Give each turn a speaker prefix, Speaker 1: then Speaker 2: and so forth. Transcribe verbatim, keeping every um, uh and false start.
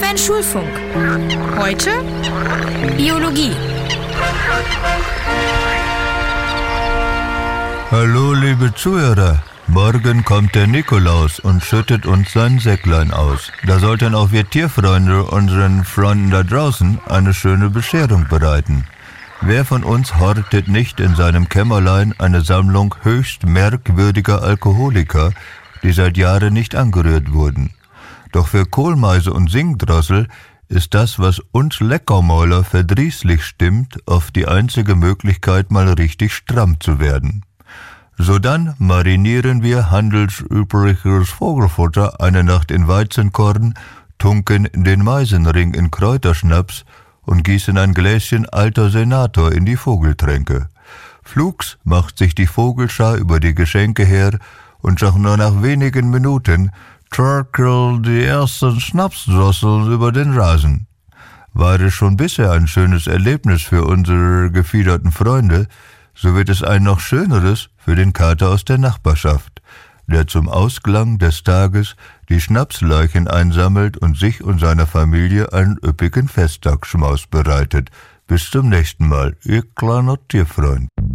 Speaker 1: M N Schulfunk. Heute Biologie.
Speaker 2: Hallo liebe Zuhörer, morgen kommt der Nikolaus und schüttet uns sein Säcklein aus. Da sollten auch wir Tierfreunde unseren Freunden da draußen eine schöne Bescherung bereiten. Wer von uns hortet nicht in seinem Kämmerlein eine Sammlung höchst merkwürdiger Alkoholiker, die seit Jahren nicht angerührt wurden? Doch für Kohlmeise und Singdrossel ist das, was uns Leckermäuler verdrießlich stimmt, oft die einzige Möglichkeit, mal richtig stramm zu werden. Sodann marinieren wir handelsübliches Vogelfutter eine Nacht in Weizenkorn, tunken den Meisenring in Kräuterschnaps und gießen ein Gläschen alter Senator in die Vogeltränke. Flugs macht sich die Vogelschar über die Geschenke her und schon nur nach wenigen Minuten torkeln die ersten Schnapsdrosseln über den Rasen. War es schon bisher ein schönes Erlebnis für unsere gefiederten Freunde, so wird es ein noch schöneres für den Kater aus der Nachbarschaft, der zum Ausklang des Tages die Schnapsleichen einsammelt und sich und seiner Familie einen üppigen Festtagsschmaus bereitet. Bis zum nächsten Mal, Ihr kleiner Tierfreund.